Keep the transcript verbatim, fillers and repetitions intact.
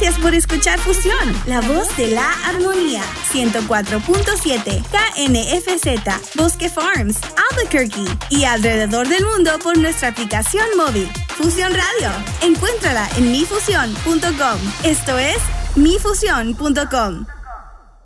Gracias por escuchar Fusión, la voz de la armonía. ciento cuatro punto siete K N F Z, Bosque Farms, Albuquerque y alrededor del mundo por nuestra aplicación móvil. Fusión Radio. Encuéntrala en mi fusión punto com. Esto es mi fusión punto com.